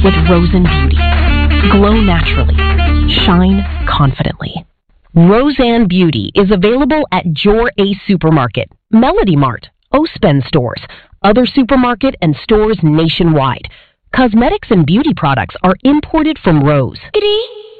with Rosen Beauty. Glow naturally. Shine confidently. Roseanne Beauty is available at Your Ace Supermarket, Melody Mart, Ospen stores, other supermarket and stores nationwide. Cosmetics and beauty products are imported from Rose.